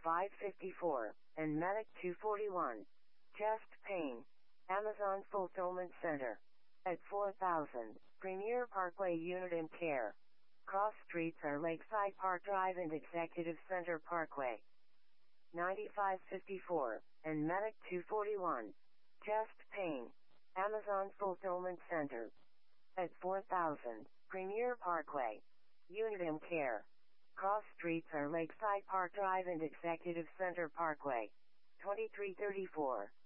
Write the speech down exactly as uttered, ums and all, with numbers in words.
five fifty-four, and Medic two forty-one. Chest pain. Amazon Fulfillment Center. At four thousand, Premier Parkway Unit and Care. Cross streets are Lakeside Park Drive and Executive Center Parkway. ninety-five fifty-four, and Medic two forty-one. Chest pain. Amazon Fulfillment Center. At four thousand, Premier Parkway. Unit and Care. Cross streets are Lakeside Park Drive and Executive Center Parkway. twenty-three thirty-four.